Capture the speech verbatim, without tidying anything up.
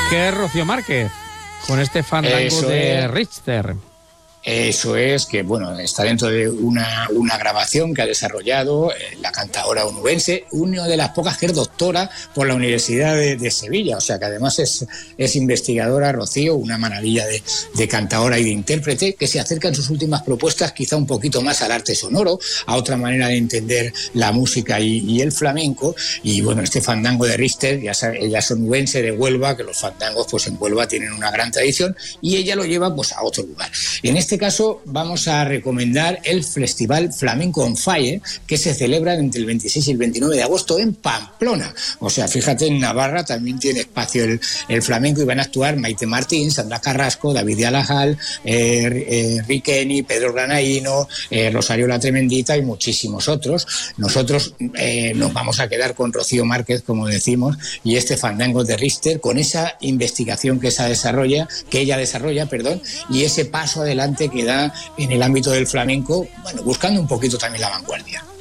que es Rocío Márquez, con este fandango Eso de es. Richter. Eso es, que bueno, está dentro de una, una grabación que ha desarrollado eh, la cantadora onubense, una de las pocas que es doctora por la Universidad de, de Sevilla, o sea que además es, es investigadora, Rocío, una maravilla de, de cantadora y de intérprete, que se acerca en sus últimas propuestas quizá un poquito más al arte sonoro, a otra manera de entender la música y, y el flamenco, y bueno, este fandango de Richter, ya sabe, ella es onubense de Huelva, que los fandangos pues en Huelva tienen una gran tradición, y ella lo lleva pues a otro lugar. En este caso vamos a recomendar el Festival Flamenco on Fire, que se celebra entre el veintiséis y el veintinueve de agosto en Pamplona. O sea, fíjate, en Navarra también tiene espacio el, el flamenco, y van a actuar Maite Martín, Sandra Carrasco, David de Alajal, eh, eh, Riqueni, Pedro Granaíno, eh, Rosario la Tremendita y muchísimos otros. Nosotros eh, nos vamos a quedar con Rocío Márquez, como decimos, y este fandango de Richter, con esa investigación que esa desarrolla, que ella desarrolla, perdón, y ese paso adelante que da en el ámbito del flamenco, bueno, buscando un poquito también la vanguardia.